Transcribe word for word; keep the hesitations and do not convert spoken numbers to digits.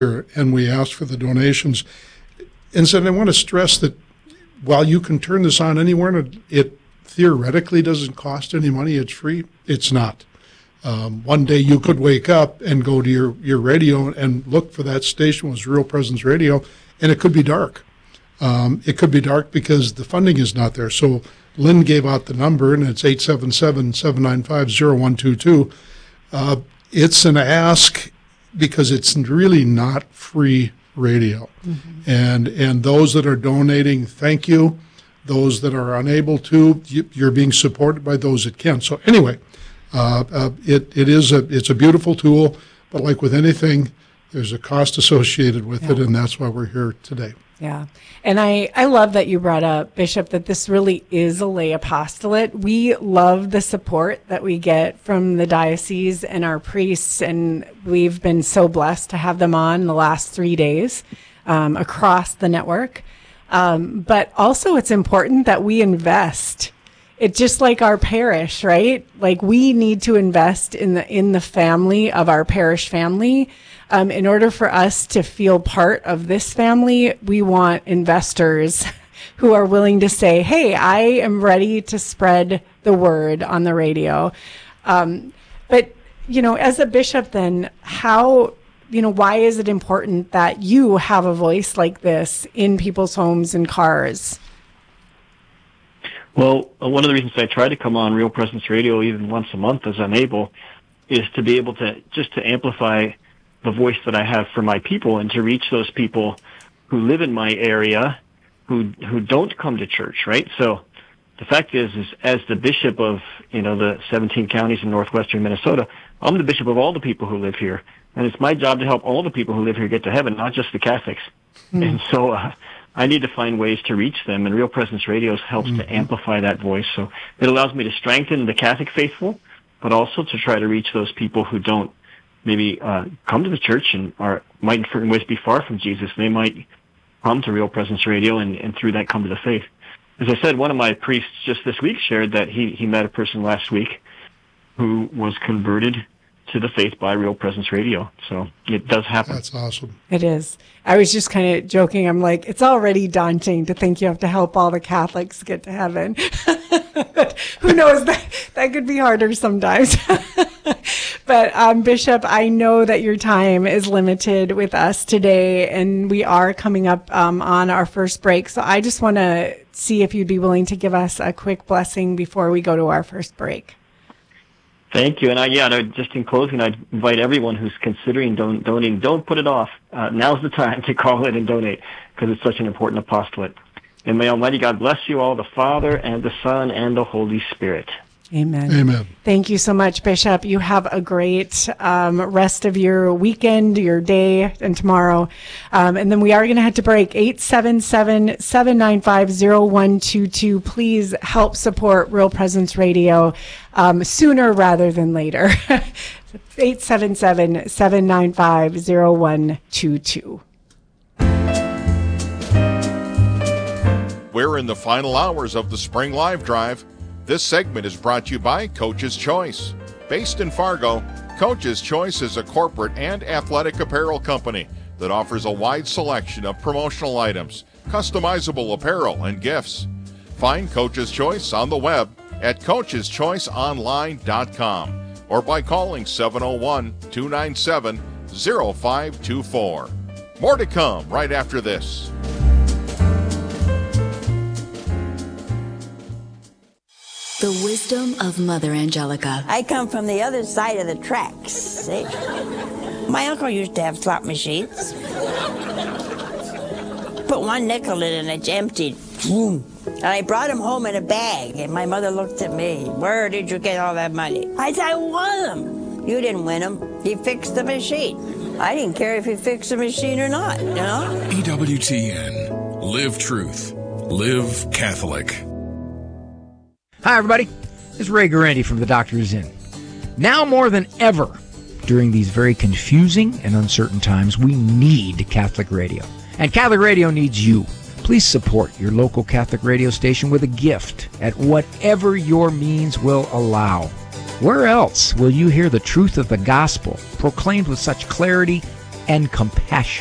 and we asked for the donations and said, I want to stress that while you can turn this on anywhere and it theoretically doesn't cost any money, it's free, it's not. Um, one day you could wake up and go to your, your radio and look for that station was Real Presence Radio, and it could be dark. Um, it could be dark because the funding is not there. So Lynn gave out the number, and it's eight seven seven, seven nine five, zero one two two. Uh, it's an ask because it's really not free radio. Mm-hmm. And and those that are donating, thank you. Those that are unable to, you, you're being supported by those that can. So anyway, uh, uh, it it is a it's a beautiful tool, but like with anything, there's a cost associated with yeah. it, and that's why we're here today. Yeah. And I, I love that you brought up, Bishop, that this really is a lay apostolate. We love the support that we get from the diocese and our priests, and we've been so blessed to have them on the last three days um, across the network. Um, but also it's important that we invest. It's just like our parish, right? Like we need to invest in the in the family of our parish family. Um, in order for us to feel part of this family, we want investors who are willing to say, hey, I am ready to spread the word on the radio. Um, but, you know, as a bishop then, how, you know, why is it important that you have a voice like this in people's homes and cars? Well, one of the reasons I try to come on Real Presence Radio even once a month as I'm able is to be able to just to amplify the voice that I have for my people and to reach those people who live in my area who who don't come to church, right? So the fact is, is as the bishop of, you know, the seventeen counties in northwestern Minnesota, I'm the bishop of all the people who live here. And it's my job to help all the people who live here get to heaven, not just the Catholics. Mm. And so uh, I need to find ways to reach them, and Real Presence Radio helps mm-hmm. to amplify that voice. So it allows me to strengthen the Catholic faithful, but also to try to reach those people who don't maybe uh, come to the church and are might in certain ways be far from Jesus. They might come to Real Presence Radio and, and through that come to the faith. As I said, one of my priests just this week shared that he, he met a person last week who was converted to the faith by Real Presence Radio. So it does happen. That's awesome. It is. I was just kind of joking. I'm like, it's already daunting to think you have to help all the Catholics get to heaven. Who knows? That, that could be harder sometimes. But um, Bishop, I know that your time is limited with us today, and we are coming up um, on our first break. So I just want to see if you'd be willing to give us a quick blessing before we go to our first break. Thank you. And I, yeah, just in closing, I'd invite everyone who's considering don- donating, don't put it off. Uh, now's the time to call in and donate because it's such an important apostolate. And may Almighty God bless you all, the Father and the Son and the Holy Spirit. Amen. Amen. Thank you so much, Bishop. You have a great um, rest of your weekend, your day, and tomorrow. Um, and then we are going to head to break. eight seven seven, seven nine five, zero one two two. Please help support Real Presence Radio um, sooner rather than later. eight seven seven, seven nine five, zero one two two. We're in the final hours of the Spring Live Drive. This segment is brought to you by Coach's Choice. Based in Fargo, Coach's Choice is a corporate and athletic apparel company that offers a wide selection of promotional items, customizable apparel, and gifts. Find Coach's Choice on the web at coaches choice online dot com or by calling seven oh one, two nine seven, oh five two four. More to come right after this. The wisdom of Mother Angelica. I come from the other side of the tracks, see? My uncle used to have slot machines. Put one nickel in and it's emptied. And I brought him home in a bag, and my mother looked at me. Where did you get all that money? I said, I won them. You didn't win them. He fixed the machine. I didn't care if he fixed the machine or not, you know? E W T N. Live truth. Live Catholic. Hi, everybody. This is Ray Guarendi from The Doctor Is In. Now more than ever, during these very confusing and uncertain times, we need Catholic radio. And Catholic radio needs you. Please support your local Catholic radio station with a gift at whatever your means will allow. Where else will you hear the truth of the gospel proclaimed with such clarity and compassion.